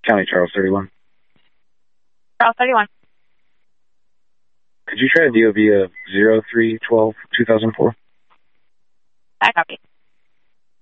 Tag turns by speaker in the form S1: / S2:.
S1: County Charles 31.
S2: Charles 31.
S1: Could you try a DOV of 0312-2004?
S2: I copy.